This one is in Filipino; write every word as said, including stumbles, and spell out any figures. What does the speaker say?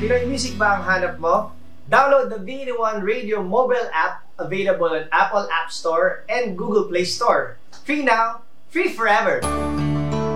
Pinoy music ba ang hanap mo? Download the V eighty-one Radio mobile app available on Apple App Store and Google Play Store. Free now, free forever!